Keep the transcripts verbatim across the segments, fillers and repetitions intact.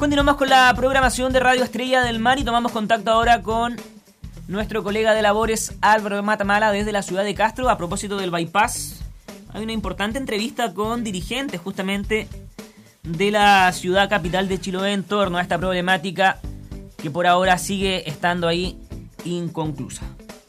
continuamos con la programación de Radio Estrella del Mar y tomamos contacto ahora con nuestro colega de labores Álvaro Matamala desde la ciudad de Castro a propósito del bypass. Hay una importante entrevista con dirigentes justamente de la ciudad capital de Chiloé en torno a esta problemática que por ahora sigue estando ahí inconclusa.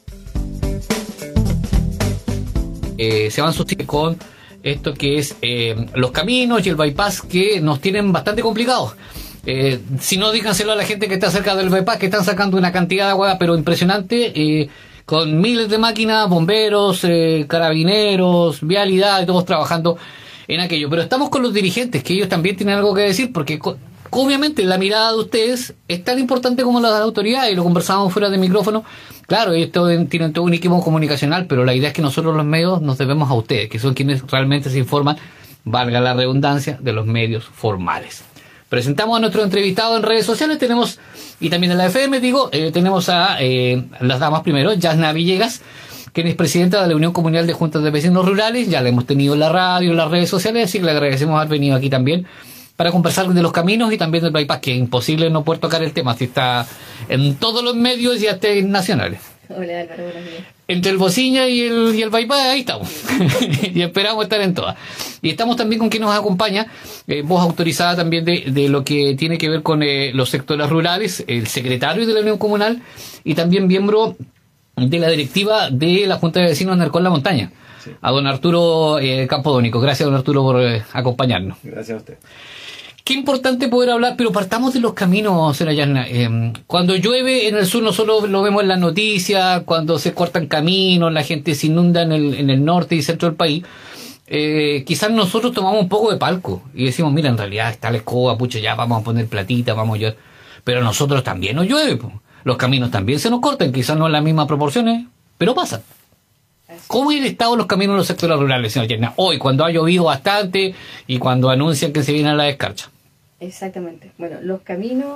Eh, se van a sustituir con esto que es eh, los caminos y el bypass que nos tienen bastante complicados. Eh, si no, díganselo a la gente que está cerca del bypass, que están sacando una cantidad de agua pero impresionante, eh, con miles de máquinas, bomberos, eh, carabineros, vialidad, todos trabajando en aquello. Pero estamos con los dirigentes, que ellos también tienen algo que decir, porque co- obviamente la mirada de ustedes es tan importante como la de las autoridades, y lo conversábamos fuera de micrófono. Claro, ellos todo- tienen todo un equipo comunicacional, pero la idea es que nosotros los medios nos debemos a ustedes, que son quienes realmente se informan, valga la redundancia, de los medios formales. Presentamos a nuestro entrevistado en redes sociales, tenemos, y también en la F M, digo, eh, tenemos a eh, las damas primero, Yasna Villegas, quien es presidenta de la Unión Comunal de Juntas de Vecinos Rurales. Ya la hemos tenido en la radio, en las redes sociales, así que le agradecemos haber venido aquí también para conversar de los caminos y también del bypass, que es imposible no poder tocar el tema, si está en todos los medios y hasta en nacionales. Hola Álvaro, buenos días. Entre el bociña y el, y el bypass, ahí estamos. Y esperamos estar en todas. Y estamos también con quien nos acompaña, eh, voz autorizada también de, de lo que tiene que ver con eh, los sectores rurales, el secretario de la Unión Comunal y también miembro de la directiva de la Junta de Vecinos de Narcón La Montaña, sí. A don Arturo eh, Campodónico. Gracias, don Arturo, por eh, acompañarnos. Gracias a usted. Qué importante poder hablar, pero partamos de los caminos, señora Yasna. Eh, cuando llueve en el sur, no solo lo vemos en las noticias, cuando se cortan caminos, la gente se inunda en el, en el norte y centro del país, eh, quizás nosotros tomamos un poco de palco y decimos, mira, en realidad está la escoba, pucha, ya vamos a poner platita, vamos a llover. Pero a nosotros también nos llueve, pues. Los caminos también se nos cortan, quizás no en las mismas proporciones, pero pasa. ¿Cómo es el estado de los caminos en los sectores rurales, señora Yasna? Hoy, cuando ha llovido bastante y cuando anuncian que se viene a la descarcha. Exactamente. Bueno, los caminos,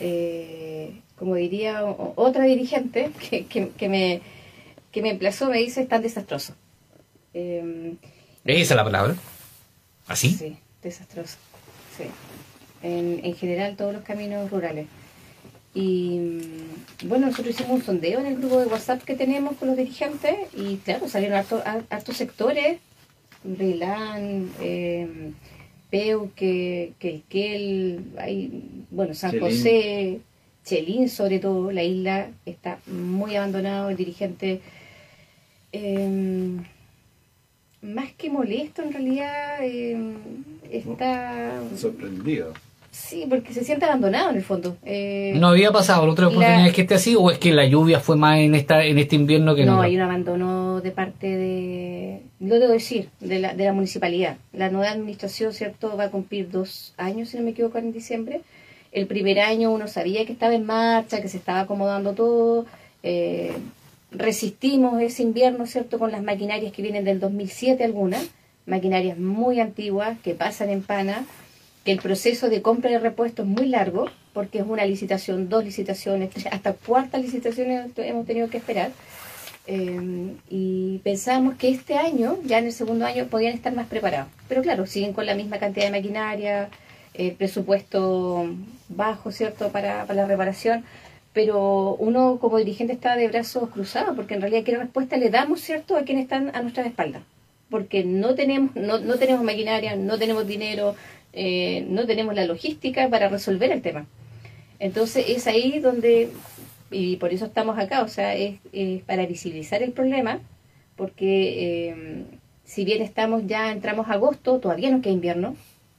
eh, como diría o- otra dirigente que, que, que me que me emplazó, me dice, están desastrosos. Eh, Esa es la palabra. ¿Así? Sí, desastrosos. Sí. En, en general, todos los caminos rurales. Y mm, bueno, nosotros hicimos un sondeo en el grupo de WhatsApp que tenemos con los dirigentes y claro, salieron hartos, hartos sectores, Rilán, eh, Peuque, Quelquel, hay, bueno, San Chelín. José, Chelín sobre todo, la isla está muy abandonado, el dirigente eh, más que molesto en realidad eh, está... Sorprendido. Sí, porque se siente abandonado en el fondo. Eh, ¿No había pasado la otra oportunidad la- que esté así o es que la lluvia fue más en esta en este invierno que no, no? hay un abandono de parte de, lo debo decir, de la, de la municipalidad. La nueva administración, ¿cierto?, va a cumplir dos años, si no me equivoco, en diciembre. El primer año uno sabía que estaba en marcha, que se estaba acomodando todo. Eh, resistimos ese invierno, ¿cierto?, con las maquinarias que vienen del dos mil siete algunas, maquinarias muy antiguas que pasan en pana, que el proceso de compra de repuestos es muy largo, porque es una licitación, dos licitaciones, tres, hasta cuartas licitaciones hemos tenido que esperar. Eh, y pensábamos que este año, ya en el segundo año, podían estar más preparados. Pero claro, siguen con la misma cantidad de maquinaria, el presupuesto bajo, ¿cierto?, para, para la reparación. Pero uno como dirigente está de brazos cruzados, porque en realidad qué respuesta le damos, ¿cierto?, a quienes están a nuestras espaldas. Porque no tenemos, no, no tenemos maquinaria, no tenemos dinero, eh, no tenemos la logística para resolver el tema. Entonces es ahí donde, y por eso estamos acá, o sea, es, es para visibilizar el problema, porque eh, si bien estamos ya, entramos a agosto, todavía no queda invierno,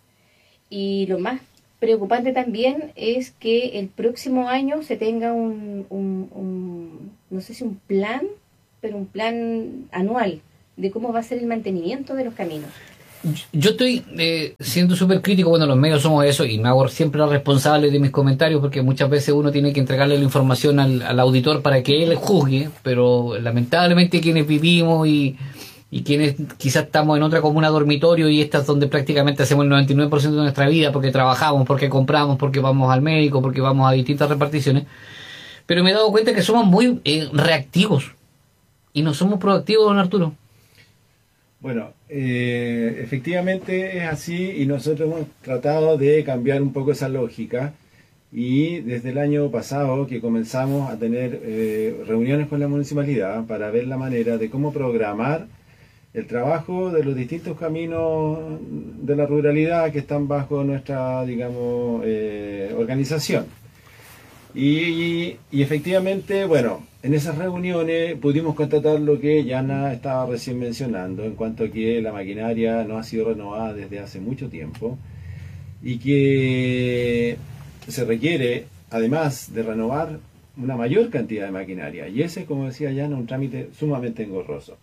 y lo más preocupante también es que el próximo año se tenga un, un, un no sé si un plan, pero un plan anual de cómo va a ser el mantenimiento de los caminos. Yo estoy eh, siendo súper crítico, bueno, los medios somos eso y me hago siempre responsable de mis comentarios porque muchas veces uno tiene que entregarle la información al, al auditor para que él juzgue, pero lamentablemente quienes vivimos y, y quienes quizás estamos en otra comuna dormitorio y esta es donde prácticamente hacemos el noventa y nueve por ciento de nuestra vida porque trabajamos, porque compramos, porque vamos al médico, porque vamos a distintas reparticiones, pero me he dado cuenta que somos muy eh, reactivos y no somos proactivos, don Arturo. Bueno, eh, efectivamente es así y nosotros hemos tratado de cambiar un poco esa lógica Y desde el año pasado que comenzamos a tener eh, reuniones con la municipalidad para ver la manera de cómo programar el trabajo de los distintos caminos de la ruralidad que están bajo nuestra, digamos, eh, organización. Y, y, y efectivamente, bueno, en esas reuniones pudimos constatar lo que Yana estaba recién mencionando, en cuanto a que la maquinaria no ha sido renovada desde hace mucho tiempo y que se requiere, además de renovar, una mayor cantidad de maquinaria. Y ese, como decía Yana, un trámite sumamente engorroso.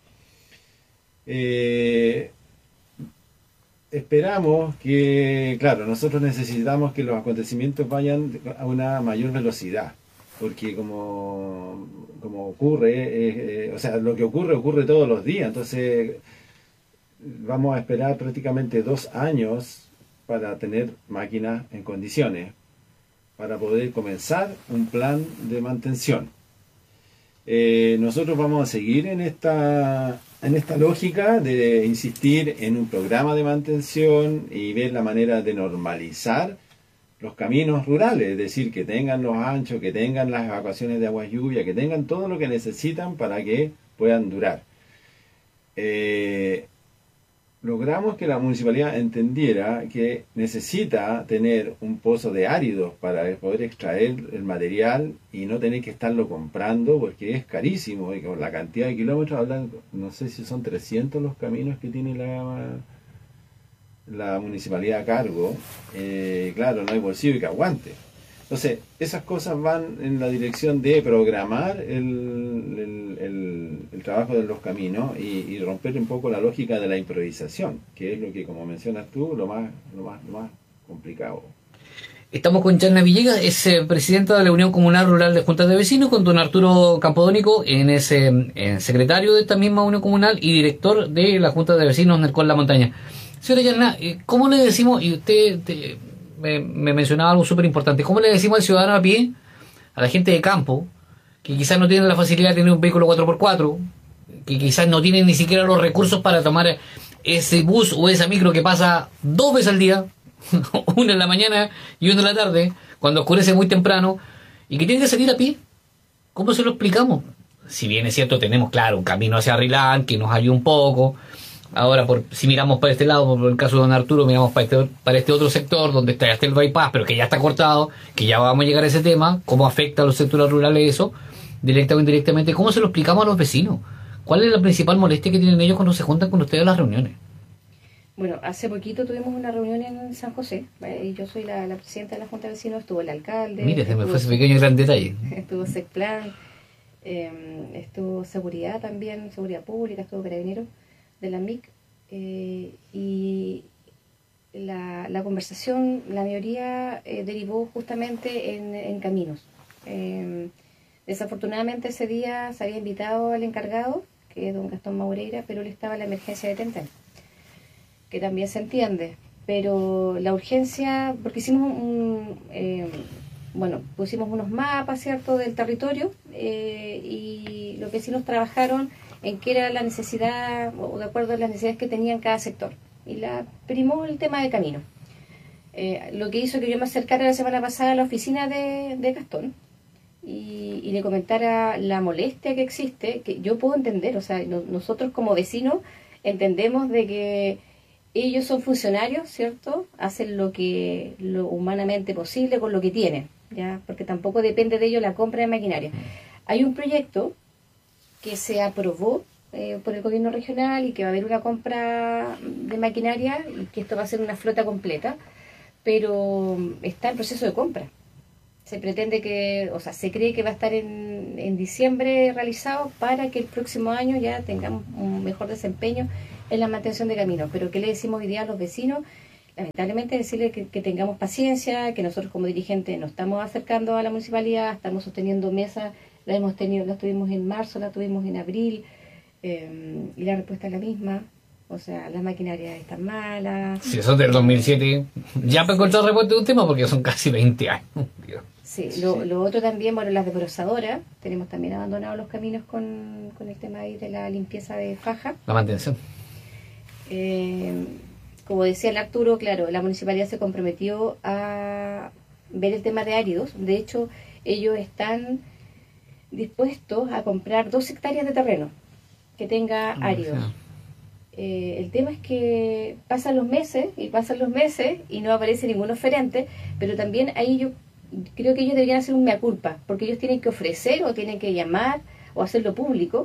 Eh, esperamos que, claro, nosotros necesitamos que los acontecimientos vayan a una mayor velocidad, porque como, como ocurre, eh, eh, o sea, lo que ocurre ocurre todos los días, entonces vamos a esperar prácticamente dos años para tener máquinas en condiciones, para poder comenzar un plan de mantención. Eh, nosotros vamos a seguir en esta, en esta lógica de insistir en un programa de mantención y ver la manera de normalizar los caminos rurales, es decir, que tengan los anchos, que tengan las evacuaciones de aguas lluvia, que tengan todo lo que necesitan para que puedan durar. Eh, logramos que la municipalidad entendiera que necesita tener un pozo de áridos para poder extraer el material y no tener que estarlo comprando porque es carísimo y con la cantidad de kilómetros, hablan, no sé si son trescientos los caminos que tiene la, la municipalidad a cargo, eh, claro, no hay bolsillo que aguante. Entonces, esas cosas van en la dirección de programar el, el, el, el trabajo de los caminos y, y romper un poco la lógica de la improvisación, que es lo que, como mencionas tú, lo más, lo más, lo más complicado. Estamos con Yana Villegas, es eh, presidenta de la Unión Comunal Rural de Juntas de Vecinos, con don Arturo Campodónico, en ese en secretario de esta misma Unión Comunal y director de la Junta de Vecinos Nercón La Montaña. Señora Yana, ¿cómo le decimos, y usted... Te, Me, me mencionaba algo súper importante, ¿cómo le decimos al ciudadano a pie, a la gente de campo, que quizás no tiene la facilidad de tener un vehículo cuatro por cuatro, que quizás no tienen ni siquiera los recursos para tomar ese bus o esa micro que pasa dos veces al día, una en la mañana y una en la tarde, cuando oscurece muy temprano, y que tienen que salir a pie? ¿Cómo se lo explicamos? Si bien es cierto, tenemos, claro, un camino hacia Arrilán que nos ayuda un poco. Ahora, por, si miramos para este lado, por el caso de don Arturo, miramos para este, para este otro sector, donde está hasta el bypass, pero que ya está cortado, que ya vamos a llegar a ese tema, cómo afecta a los sectores rurales eso, directa o indirectamente, cómo se lo explicamos a los vecinos. ¿Cuál es la principal molestia que tienen ellos cuando se juntan con ustedes a las reuniones? Bueno, hace poquito tuvimos una reunión en San José, ¿vale? Y yo soy la, la presidenta de la Junta de Vecinos, estuvo el alcalde. Mire, se me fue ese pequeño gran detalle. Estuvo SECPLAN, eh, estuvo Seguridad también, Seguridad Pública, estuvo Carabineros de la M I C. Eh, y la, la conversación, la mayoría eh, derivó justamente en, en caminos. Eh, desafortunadamente ese día se había invitado al encargado, que es don Gastón Maureira, pero él estaba en la emergencia de Tentén, que también se entiende, pero la urgencia, porque hicimos un, eh, bueno, pusimos unos mapas, ¿cierto?, del territorio, eh, y los vecinos trabajaron en qué era la necesidad, o de acuerdo a las necesidades que tenían cada sector. Y la primó el tema de camino. Eh, lo que hizo que yo me acercara la semana pasada a la oficina de, de Gastón y, y le comentara la molestia que existe, que yo puedo entender, o sea, no, nosotros como vecinos entendemos de que ellos son funcionarios, ¿cierto? Hacen lo que lo humanamente posible con lo que tienen, ¿ya? Porque tampoco depende de ellos la compra de maquinaria. Hay un proyecto que se aprobó eh, por el gobierno regional y que va a haber una compra de maquinaria y que esto va a ser una flota completa, pero está en proceso de compra. Se pretende que, o sea, se cree que va a estar en, en diciembre realizado para que el próximo año ya tengamos un mejor desempeño en la mantención de caminos. Pero ¿qué le decimos hoy día a los vecinos? Lamentablemente decirles que, que tengamos paciencia, que nosotros como dirigentes nos estamos acercando a la municipalidad, estamos sosteniendo mesas. La hemos tenido, la tuvimos en marzo, la tuvimos en abril, eh, y la respuesta es la misma. O sea, las maquinarias están malas. Si son del dos mil siete, ya me encontré respuesta de un tema porque son casi veinte años. Sí, lo, lo otro también, bueno, las desbrozadoras, tenemos también abandonados los caminos con, con el tema ahí de la limpieza de faja. La mantención. Eh, como decía el Arturo, claro, la municipalidad se comprometió a ver el tema de áridos. De hecho, ellos están dispuestos a comprar dos hectáreas de terreno que tenga áridos. Eh, el tema es que pasan los meses y pasan los meses y no aparece ningún oferente, pero también ahí yo creo que ellos deberían hacer un mea culpa, porque ellos tienen que ofrecer o tienen que llamar o hacerlo público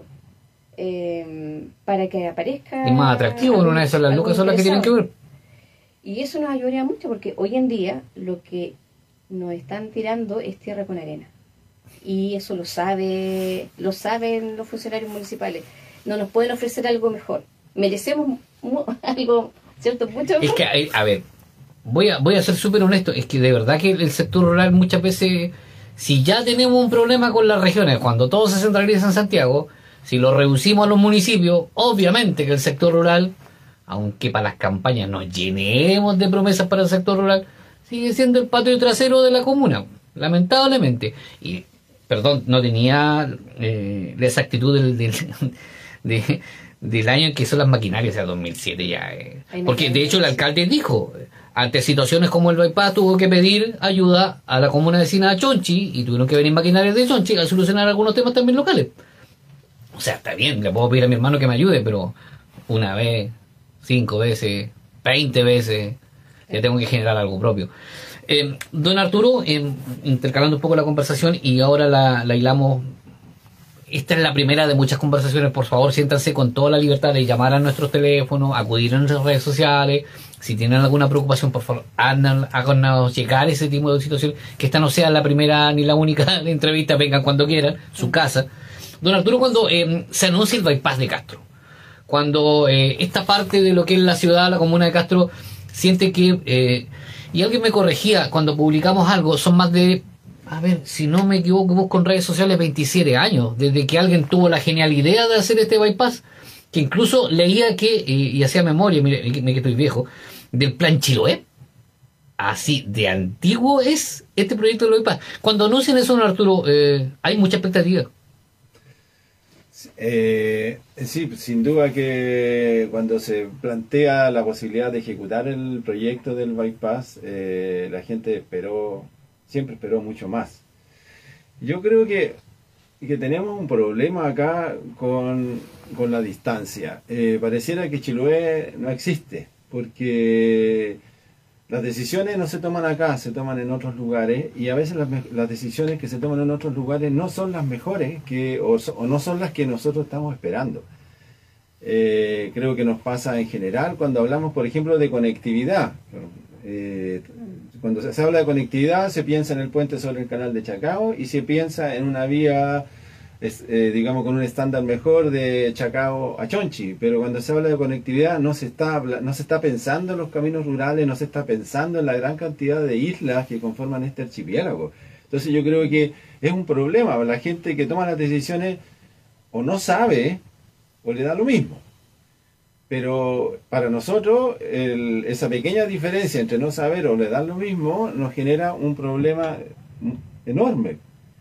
eh, para que aparezca. Es más atractivo, en una de esas las lucas son las que tienen que ver. Y eso nos ayudaría mucho, porque hoy en día lo que nos están tirando es tierra con arena. Y eso lo sabe, lo saben los funcionarios municipales. No nos pueden ofrecer algo mejor. Merecemos mu- algo, ¿cierto? Mucho mejor. Es que, a ver, voy a, voy a ser súper honesto, es que de verdad que el sector rural muchas veces, si ya tenemos un problema con las regiones, cuando todo se centraliza en Santiago, si lo reducimos a los municipios, obviamente que el sector rural, aunque para las campañas nos llenemos de promesas para el sector rural, sigue siendo el patio trasero de la comuna, lamentablemente. Y, perdón, no tenía eh, la exactitud del, del, de, del año en que hizo las maquinarias, o sea, dos mil siete ya. Eh. Porque, de hecho, el alcalde dijo, ante situaciones como el bypass, tuvo que pedir ayuda a la comuna vecina de Chonchi, y tuvieron que venir maquinarias de Chonchi a solucionar algunos temas también locales. O sea, está bien, le puedo pedir a mi hermano que me ayude, pero una vez, cinco veces, veinte veces, ya tengo que generar algo propio. Eh, don Arturo, eh, intercalando un poco la conversación y ahora la, la hilamos, esta es la primera de muchas conversaciones, por favor siéntanse con toda la libertad de llamar a nuestros teléfonos, acudir a nuestras redes sociales, si tienen alguna preocupación, por favor, háganos, háganos llegar ese tipo de situación, que esta no sea la primera ni la única entrevista, vengan cuando quieran, su casa. Don Arturo, cuando eh, se anuncia el bypass de Castro, cuando eh, esta parte de lo que es la ciudad, la comuna de Castro, siente que, eh, y alguien me corregía, cuando publicamos algo, son más de, a ver, si no me equivoco, busco en redes sociales veintisiete años, desde que alguien tuvo la genial idea de hacer este bypass, que incluso leía que, eh, y hacía memoria, mire, mire que estoy viejo, del plan Chiloé. Así de antiguo es este proyecto del bypass. Cuando anuncian eso, don Arturo, eh, hay mucha expectativa. Eh, sí, sin duda que cuando se plantea la posibilidad de ejecutar el proyecto del bypass, eh, la gente esperó, siempre esperó mucho más. Yo creo que, que tenemos un problema acá con, con la distancia. Eh, pareciera que Chiloé no existe, porque las decisiones no se toman acá, se toman en otros lugares, y a veces las, las decisiones que se toman en otros lugares no son las mejores que o, so, o no son las que nosotros estamos esperando. Eh, creo que nos pasa en general cuando hablamos, por ejemplo, de conectividad. Eh, cuando se, se habla de conectividad se piensa en el puente sobre el canal de Chacao y se piensa en una vía, es, eh, digamos, con un estándar mejor de Chacao a Chonchi, pero cuando se habla de conectividad no se está no se está pensando en los caminos rurales, no se está pensando en la gran cantidad de islas que conforman este archipiélago. Entonces yo creo que es un problema, la gente que toma las decisiones o no sabe o le da lo mismo. Pero para nosotros el, esa pequeña diferencia entre no saber o le dar lo mismo nos genera un problema enorme.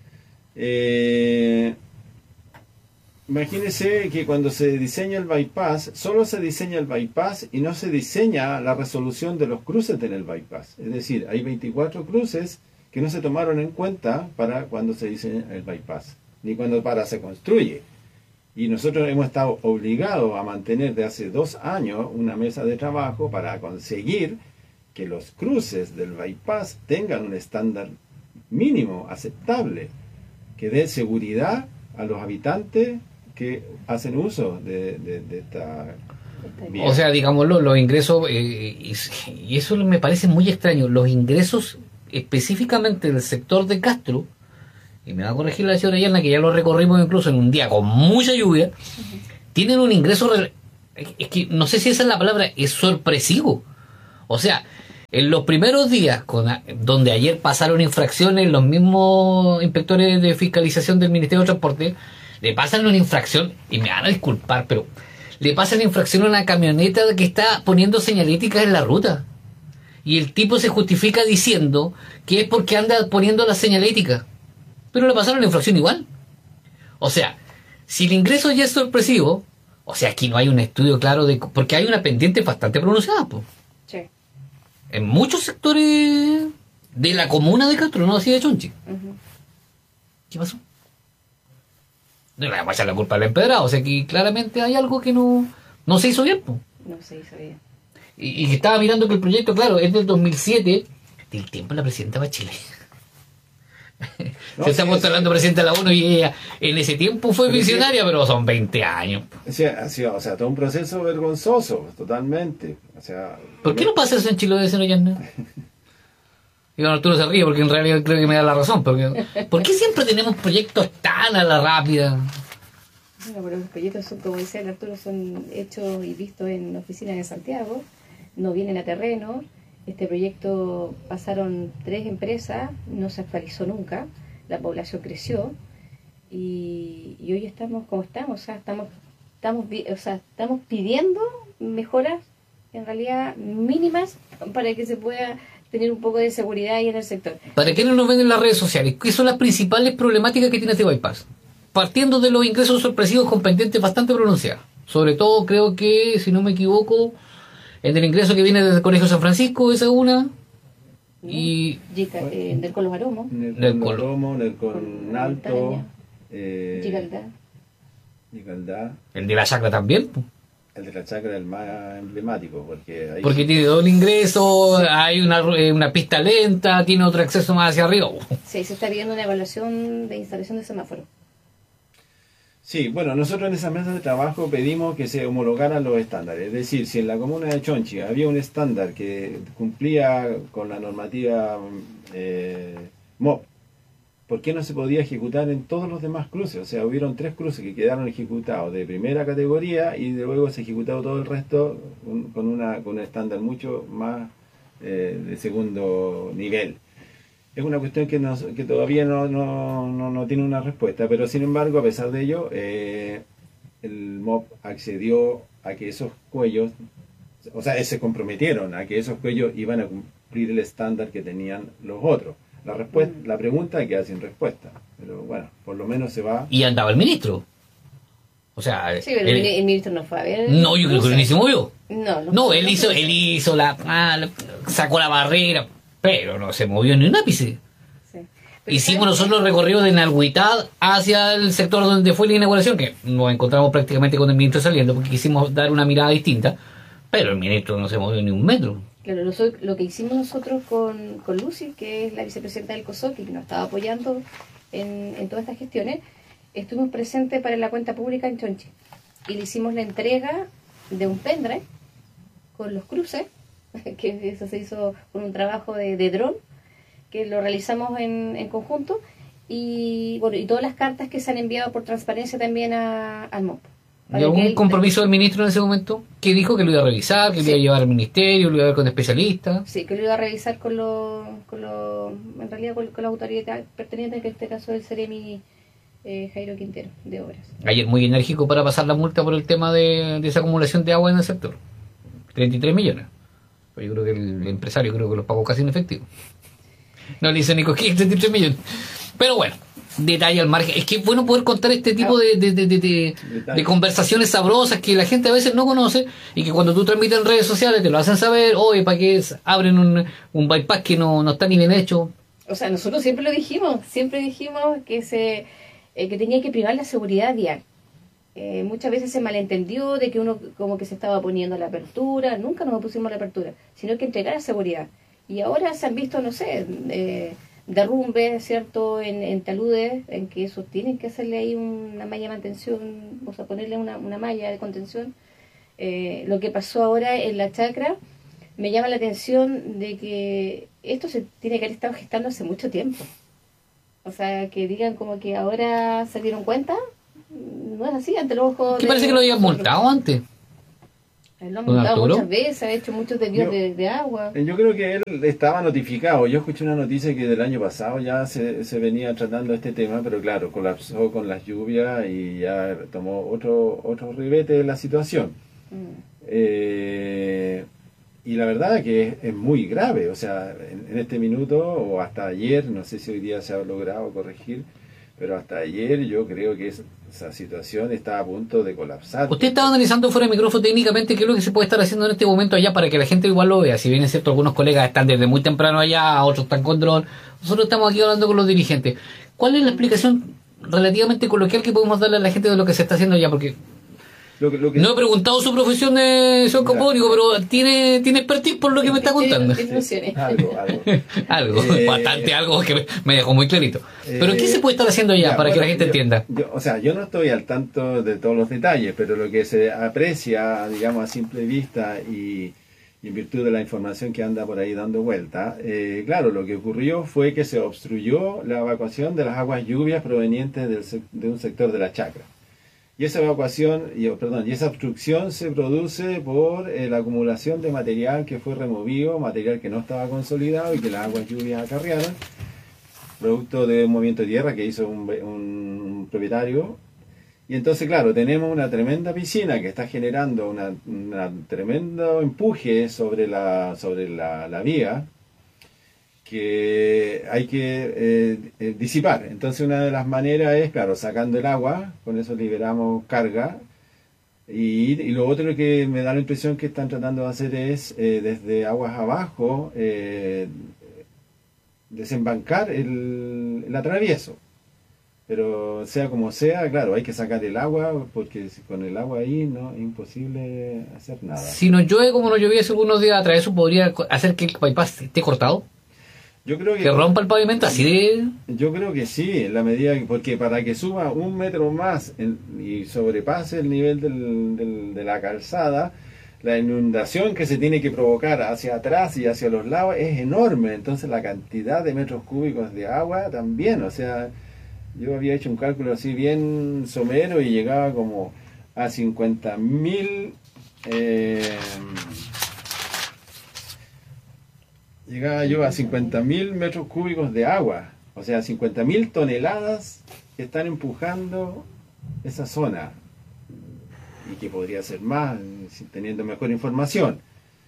Eh, Imagínese que cuando se diseña el bypass, solo se diseña el bypass y no se diseña la resolución de los cruces en el bypass. Es decir, hay veinticuatro cruces que no se tomaron en cuenta para cuando se diseña el bypass, ni cuando para se construye. Y nosotros hemos estado obligados a mantener de hace dos años una mesa de trabajo para conseguir que los cruces del bypass tengan un estándar mínimo aceptable, que dé seguridad a los habitantes que hacen uso de, de, de esta vía. O sea, digámoslo, los ingresos, eh, y, y eso me parece muy extraño, los ingresos específicamente del sector de Castro, y me va a corregir la señora Yerna, que ya lo recorrimos incluso en un día con mucha lluvia, uh-huh. tienen un ingreso, es que no sé si esa es la palabra, es sorpresivo. O sea, en los primeros días, con, donde ayer pasaron infracciones, los mismos inspectores de fiscalización del Ministerio de Transporte le pasan una infracción, y me van a disculpar, pero le pasan infracción a una camioneta que está poniendo señaléticas en la ruta. Y el tipo se justifica diciendo que es porque anda poniendo las señaléticas. Pero le pasaron la infracción igual. O sea, si el ingreso ya es sorpresivo, o sea, aquí no hay un estudio claro de... Porque hay una pendiente bastante pronunciada, pues. Sí. En muchos sectores de la comuna de Castro, no así de Chonchi. Ujú. ¿Qué pasó? No le vamos a echar la culpa al empedrado, o sea que claramente hay algo que no, no se hizo bien. Po. No se hizo bien. Y, y estaba mirando que el proyecto, claro, es del dos mil siete, del tiempo de la presidenta Bachelet. No, se está sí, postulando sí. presidenta de la ONU y ella en ese tiempo fue Pero visionaria, pero son veinte años. O sea, ha sido, o sea, todo un proceso vergonzoso, totalmente. O sea, ¿Por qué no pasa eso en Chiloé, señor Yarna? Y don Arturo se ríe porque en realidad creo que me da la razón. Porque, ¿por qué siempre tenemos proyectos tan a la rápida? Bueno, pero los proyectos son, como decía el Arturo, son hechos y vistos en oficinas de Santiago, no vienen a terreno. Este proyecto pasaron tres empresas, no se actualizó nunca, la población creció y, y hoy estamos como estamos, o sea, estamos, estamos, vi- o sea, estamos pidiendo mejoras en realidad mínimas para que se pueda tener un poco de seguridad ahí en el sector. ¿Para qué no nos ven en las redes sociales? ¿Qué son las principales problemáticas que tiene este bypass? Partiendo de los ingresos sorpresivos con pendientes bastante pronunciadas. Sobre todo creo que, si no me equivoco, en el ingreso que viene desde el Colegio San Francisco, esa es una. Y Gica, eh, del Colo Baromo, Nercon Nercon. Romo, Nercon Alto, Montaña. eh, Gigaldá. Gigaldá. el de la chacra también, po. El de la chacra es el más emblemático, porque ahí Porque tiene doble ingreso, hay una, eh, una pista lenta, tiene otro acceso más hacia arriba. Sí, se está viendo una evaluación de instalación de semáforo. Sí, bueno, nosotros en esa mesa de trabajo pedimos que se homologaran los estándares. Es decir, si en la comuna de Chonchi había un estándar que cumplía con la normativa eh, M O P, ¿por qué no se podía ejecutar en todos los demás cruces? O sea, hubieron tres cruces que quedaron ejecutados de primera categoría y luego se ejecutó todo el resto con, con una, con un estándar mucho más eh, de segundo nivel. Es una cuestión que, nos, que todavía no, no, no, no tiene una respuesta, pero sin embargo, a pesar de ello, eh, el M O P accedió a que esos cuellos, o sea, se comprometieron a que esos cuellos iban a cumplir el estándar que tenían los otros. La, respuesta, la pregunta queda sin respuesta, pero bueno, por lo menos se va. Y andaba el ministro. O sea, Sí, pero él- el, el ministro no fue a ver. no, yo creo que ni se movió. No, no, No, fue- él hizo, fue. él hizo la, ah, la- sacó la barrera, pero no se movió ni un ápice. Sí. Pero Hicimos ¿sabes nosotros el qué? recorrido de Nalhuitad hacia el sector donde fue la inauguración, que nos encontramos prácticamente con el ministro saliendo porque quisimos dar una mirada distinta, pero el ministro no se movió ni un metro. Claro, nosotros- lo que hicimos nosotros con, con Lucy, que es la vicepresidenta del COSOC, que nos estaba apoyando en, en todas estas gestiones, estuvimos presentes para la cuenta pública en Chonchi. Y le hicimos la entrega de un pendrive con los cruces, que eso se hizo con un trabajo de, de dron, que lo realizamos en, en conjunto, y bueno, y todas las cartas que se han enviado por transparencia también a, al M O P. ¿Y Para que algún él- compromiso del ministro en ese momento? Que dijo que lo iba a revisar, que lo Sí. iba a llevar al ministerio, lo iba a ver con especialistas. Sí, que lo iba a revisar con los, con los en realidad con, con la autoridad pertinente, que en este caso es el Seremi eh, Jairo Quintero, de Obras. Ayer muy enérgico para pasar la multa por el tema de, de esa acumulación de agua en el sector. treinta y tres millones. Pues yo creo que el empresario creo que los pagó casi en efectivo. No le hizo ni cosquillas, treinta y tres millones. Pero bueno, detalle al margen. Es que es bueno poder contar este tipo de, de, de, de, de- de conversaciones sabrosas que la gente a veces no conoce y que cuando tú transmites en redes sociales te lo hacen saber. Oye, ¿para qué es- abren un, un bypass que no, no está ni bien hecho? O sea, nosotros siempre lo dijimos, siempre dijimos que se eh, que tenía que privar la seguridad vial. Eh, muchas veces se malentendió de que uno como que se estaba poniendo la apertura, nunca nos opusimos a la apertura, sino que entregar la seguridad. Y ahora se han visto, no sé, eh, derrumbes, ¿cierto?, en, en taludes, en que eso tienen que hacerle ahí una malla de mantención, o sea, ponerle una, una malla de contención. Eh, lo que pasó ahora en la chacra me llama la atención de que esto se tiene que haber estado gestando hace mucho tiempo. O sea, que digan como que ahora se dieron cuenta, no es así, ante los ojos Que de parece que lo habían nosotros. multado antes. Lo han ¿Don multado Arturo? muchas veces, ha hecho muchos desvíos Yo- de, de agua. Eh, Yo creo que él estaba notificado. Yo escuché una noticia que del año pasado ya se, se venía tratando este tema, pero claro, colapsó con las lluvias y ya tomó otro otro ribete de la situación. Mm. Eh, y la verdad que es, es muy grave. O sea, en, en este minuto o hasta ayer, no sé si hoy día se ha logrado corregir, pero hasta ayer yo creo que es, esa situación está a punto de colapsar. Usted estaba analizando fuera de micrófono técnicamente qué es lo que se puede estar haciendo en este momento allá para que la gente igual lo vea. Si bien es cierto, algunos colegas están desde muy temprano allá, otros están con dron. Nosotros estamos aquí hablando con los dirigentes. ¿Cuál es la explicación relativamente coloquial que podemos darle a la gente de lo que se está haciendo allá? Porque Lo que, lo que... no he preguntado su profesión de sociólogo, pero tiene, tiene expertise por lo que me está contando. Algo, algo. algo, Eh, bastante algo que me, me dejó muy clarito. Pero ¿qué eh, se puede estar haciendo allá ya, para bueno, que la gente yo, entienda? Yo, o sea, yo no estoy al tanto de todos los detalles, pero lo que se aprecia, digamos, a simple vista y, y en virtud de la información que anda por ahí dando vuelta, eh, claro, lo que ocurrió fue que se obstruyó la evacuación de las aguas lluvias provenientes del, de un sector de la chacra. Y esa evacuación, y, perdón, y esa obstrucción se produce por eh, la acumulación de material que fue removido, material que no estaba consolidado y que las aguas lluvias acarrearon, producto de un movimiento de tierra que hizo un, un propietario. Y entonces, claro, tenemos una tremenda piscina que está generando una, una tremendo empuje sobre la, sobre la, la vía, que hay que eh, eh, disipar. Entonces una de las maneras es, claro, sacando el agua, con eso liberamos carga, y, y lo otro que me da la impresión que están tratando de hacer es, eh, desde aguas abajo, eh, desembancar el, el atravieso. Pero sea como sea, claro, hay que sacar el agua, porque con el agua ahí no es imposible hacer nada. Si no llueve como no llovía hace algunos días atrás, ¿eso podría hacer que el bypass esté cortado? Yo creo que, que rompa el pavimento así de... Yo creo que sí, en la medida que, porque para que suba un metro más en, y sobrepase el nivel del, del, de la calzada, la inundación que se tiene que provocar hacia atrás y hacia los lados es enorme. Entonces la cantidad de metros cúbicos de agua también, o sea, yo había hecho un cálculo así bien somero y llegaba como a cincuenta mil... Eh, llegaba yo a cincuenta mil metros cúbicos de agua, o sea, cincuenta mil toneladas que están empujando esa zona, y que podría ser más teniendo mejor información.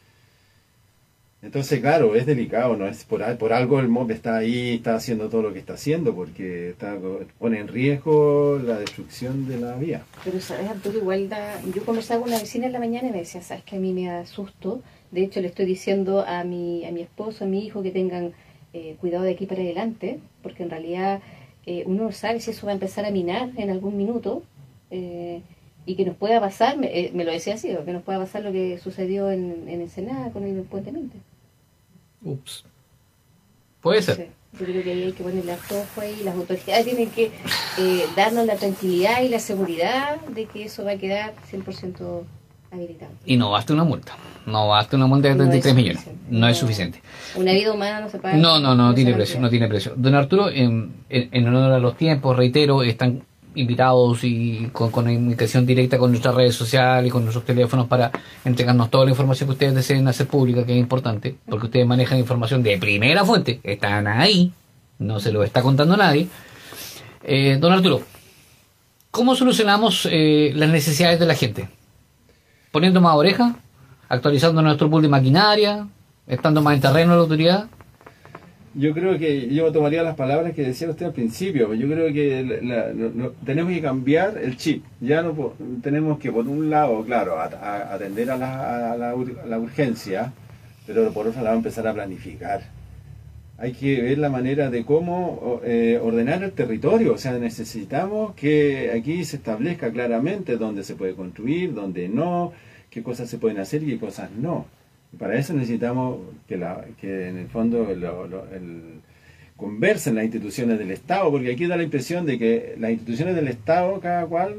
Entonces, claro, es delicado, no es por, por algo el M O B está ahí, está haciendo todo lo que está haciendo, porque está, pone en riesgo la destrucción de la vía. Pero sabes, Arturo, igual da... yo conversaba con una vecina en la mañana y me decía, sabes que a mí me da susto. De hecho, le estoy diciendo a mi, a mi esposo, a mi hijo, que tengan eh, cuidado de aquí para adelante, porque en realidad eh, uno no sabe si eso va a empezar a minar en algún minuto, eh, y que nos pueda pasar, me, eh, me lo decía así, que nos pueda pasar lo que sucedió en, en Ensenada con el Puente Minte. Ups. Puede ser. Sí, yo creo que ahí hay que ponerle harto ojo ahí, las autoridades tienen que eh, darnos la tranquilidad y la seguridad de que eso va a quedar cien por ciento habilitado. Y no basta una multa. No basta una multa de treinta y tres No es millones. suficiente. No, No. es suficiente. Una vida humana no se paga. No, no, no, por tiene esa precio, cantidad. no tiene precio. Don Arturo, en, en, en honor a los tiempos, reitero, están invitados y con, con comunicación directa con nuestras redes sociales y con nuestros teléfonos para entregarnos toda la información que ustedes deseen hacer pública, que es importante, porque ustedes manejan información de primera fuente, están ahí, no se lo está contando nadie. Eh, don Arturo, ¿cómo solucionamos eh, las necesidades de la gente? ¿Poniendo más oreja? ¿Actualizando nuestro pool de maquinaria? ¿Estando más en terreno la autoridad? Yo creo que yo tomaría las palabras que decía usted al principio. Yo creo que la, la, no, tenemos que cambiar el chip. Ya no po- tenemos que, por un lado, claro, a, a, atender a la, a, la, a la urgencia, pero por otro lado empezar a planificar. Hay que ver la manera de cómo eh, ordenar el territorio. O sea, necesitamos que aquí se establezca claramente dónde se puede construir, dónde no, qué cosas se pueden hacer y qué cosas no. Y para eso necesitamos que, la, que en el fondo lo, lo, el, conversen las instituciones del Estado, porque aquí da la impresión de que las instituciones del Estado, cada cual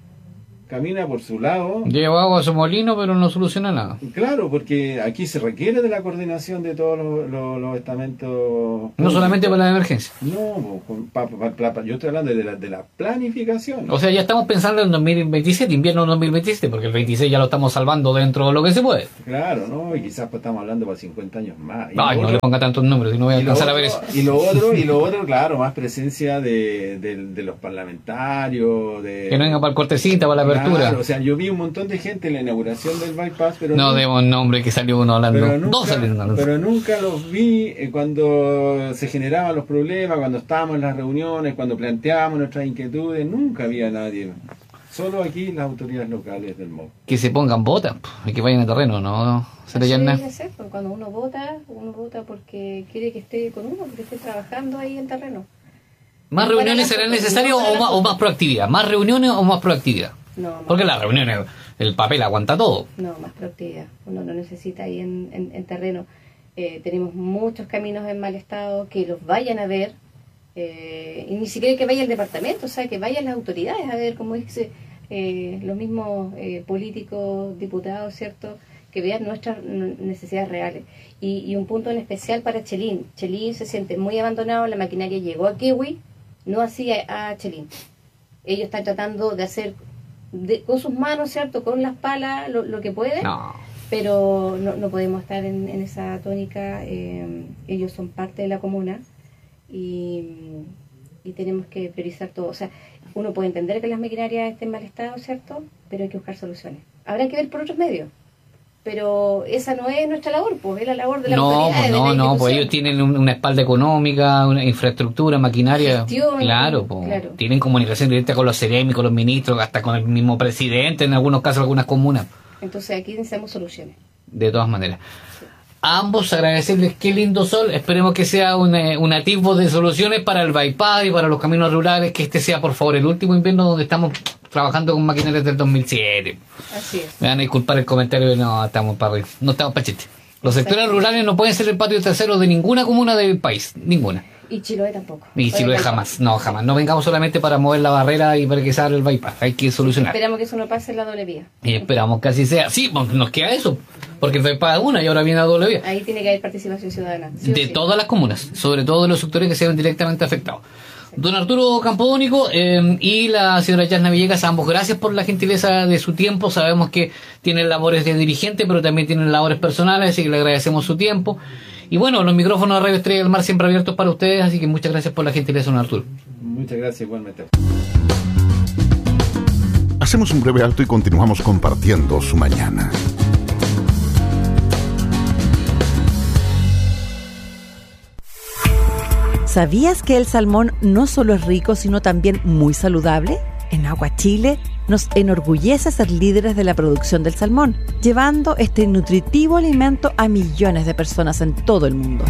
camina por su lado. Lleva agua a su molino, pero no soluciona nada. Claro, porque aquí se requiere de la coordinación de todos los, los, los estamentos. No solamente para la emergencia. No, pa, pa, pa, pa, yo estoy hablando de la, de la planificación. O sea, ya estamos pensando en dos mil veintisiete, invierno dos mil veintisiete, porque el veintiséis ya lo estamos salvando dentro de lo que se puede. Claro, ¿no? Y quizás pues, estamos hablando para cincuenta años más. Y Ay, no otro, le ponga tantos números, si no voy a y lo alcanzar a otro- ver eso. Y lo otro, y lo otro, claro, más presencia de, de, de los parlamentarios, de... Que no venga para el cortecita, para la apertura infraestructura. Claro, o sea, yo vi un montón de gente en la inauguración del bypass, pero no nunca, demos nombre que salió uno hablando. pero nunca, Dos salieron hablando. pero nunca los vi eh, cuando se generaban los problemas, cuando estábamos en las reuniones, cuando planteábamos nuestras inquietudes, nunca había nadie. Solo aquí las autoridades locales del M O V. Que se pongan botas y que vayan al terreno, ¿no? ¿Se le llama? Cuando uno vota, uno vota porque quiere que esté con uno, porque esté trabajando ahí en terreno. ¿Más No reuniones para la serán foto, necesarias no para o la más, o foto. más proactividad? ¿Más reuniones o más proactividad? No, más- Porque las reuniones, el papel aguanta todo. No, más proactividad. Uno no necesita ahí en, en, en terreno. Eh, tenemos muchos caminos en mal estado, que los vayan a ver. Eh, y ni siquiera que vaya el departamento, o sea, que vayan las autoridades a ver cómo es eh, los mismos eh, políticos, diputados, ¿cierto? Que vean nuestras n- necesidades reales. Y, y un punto en especial para Chelín. Chelín se siente muy abandonado, la maquinaria llegó a Kiwi, no así a, a Chelín. Ellos están tratando de hacer de, con sus manos, ¿cierto? Con las palas, lo, lo que pueden. No. Pero no, no podemos estar en, en esa tónica. Eh, ellos son parte de la comuna y, y tenemos que priorizar todo. O sea, uno puede entender que las maquinarias estén en mal estado, ¿cierto? Pero hay que buscar soluciones. Habrá que ver por otros medios. Pero esa no es nuestra labor, pues es la labor de la No, autoridad. pues no, no, pues ellos tienen un- una espalda económica, una infraestructura, maquinaria. Gestión, claro, pues, claro. tienen comunicación directa con los seremi, con los ministros, hasta con el mismo presidente, en algunos casos, algunas comunas. Entonces aquí necesitamos soluciones. De todas maneras. A ambos agradecerles, qué lindo sol. Esperemos que sea un, eh, un atisbo de soluciones para el bypass y para los caminos rurales. Que este sea, por favor, el último invierno donde estamos trabajando con maquinarias del dos mil siete. Así es. Me van a disculpar el comentario, no estamos para arriba, no estamos para chiste. Los sectores Exacto. rurales no pueden ser el patio trasero de ninguna comuna del país, ninguna. Y Chiloé tampoco. Y si lo es jamás, no, jamás. No vengamos solamente para mover la barrera y para que salga el bypass, hay que solucionar. Esperamos que eso no pase en la doble vía. Y esperamos que así sea. Sí, pues, nos queda eso, porque el bypass es una y ahora viene la doble vía. Ahí tiene que haber participación ciudadana. sí o De sí. todas las comunas, sobre todo de los sectores que se ven directamente afectados. Don Arturo Campodónico eh, y la señora Yasna Villegas, ambos gracias por la gentileza de su tiempo. Sabemos que tienen labores de dirigente, pero también tienen labores personales, así que le agradecemos su tiempo. Y bueno, los micrófonos de Radio Estrella del Mar siempre abiertos para ustedes, así que muchas gracias por la gentileza, don Arturo. Muchas gracias igualmente. Hacemos un breve alto y continuamos compartiendo su mañana. ¿Sabías que el salmón no solo es rico, sino también muy saludable? En Agua Chile nos enorgullece ser líderes de la producción del salmón, llevando este nutritivo alimento a millones de personas en todo el mundo.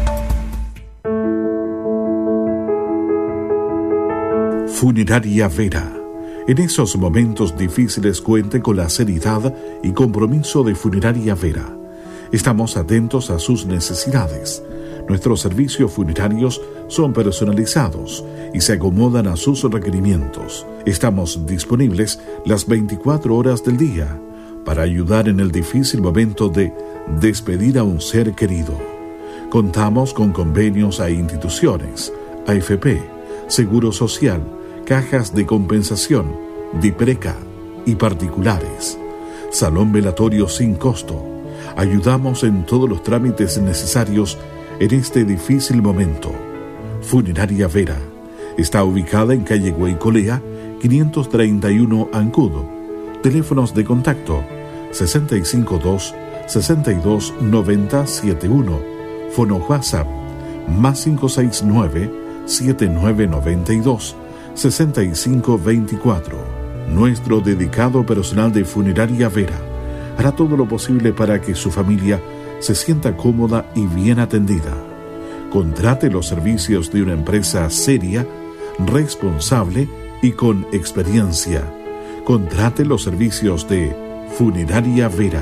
Funeraria Vera. En esos momentos difíciles cuente con la seriedad y compromiso de Funeraria Vera. Estamos atentos a sus necesidades. Nuestros servicios funerarios son personalizados y se acomodan a sus requerimientos. Estamos disponibles las veinticuatro horas del día para ayudar en el difícil momento de despedir a un ser querido. Contamos con convenios a instituciones, A F P, Seguro Social, cajas de compensación, DIPRECA y particulares. Salón velatorio sin costo. Ayudamos en todos los trámites necesarios en este difícil momento. Funeraria Vera está ubicada en calle Guaycolea, quinientos treinta y uno Ancudo. Teléfonos de contacto sesenta y cinco dos, sesenta y dos, noventa, setenta y uno. Fono WhatsApp más cinco seis nueve, siete nueve nueve dos, sesenta y cinco veinticuatro. Nuestro dedicado personal de Funeraria Vera hará todo lo posible para que su familia se sienta cómoda y bien atendida. Contrate los servicios de una empresa seria, responsable y con experiencia. Contrate los servicios de Funeraria Vera.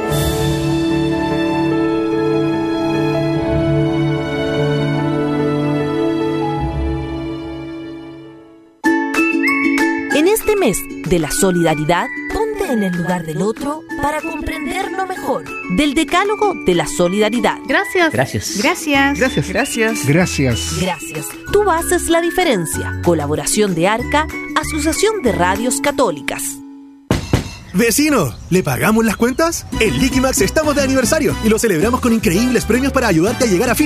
En este mes de la solidaridad, ponte en el lugar del otro para comprenderlo mejor. Del Decálogo de la Solidaridad. Gracias. Gracias. Gracias. Gracias. Gracias. Gracias. Gracias. Tú haces la diferencia. Colaboración de ARCA, Asociación de Radios Católicas. ¡Vecino! ¿Le pagamos las cuentas? En Liquimax estamos de aniversario y lo celebramos con increíbles premios para ayudarte a llegar a fin